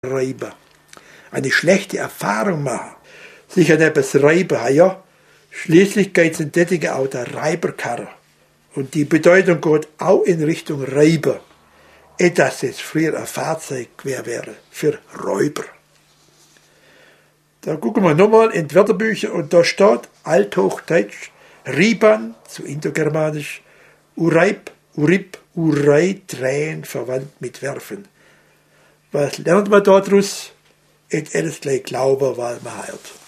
reiben. Eine schlechte Erfahrung machen, sich an etwas reiben, ja. Schließlich geht es in Dettigen auch der Reiberkarre. Und die Bedeutung geht auch in Richtung Reiben. Etwas, das früher ein Fahrzeug wäre für Räuber. Da gucken wir nochmal in die Wörterbücher und da steht althochdeutsch Riban, zu indogermanisch, Ureib, Urib, Urei, Drehen, verwandt mit Werfen. Was lernt man daraus? Etwas gleich glauben, weil man heilt.